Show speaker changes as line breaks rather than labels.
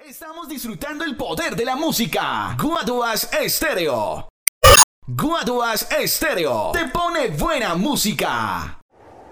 Estamos disfrutando el poder de la música. Guaduas Estéreo. Guaduas Estéreo te pone buena música.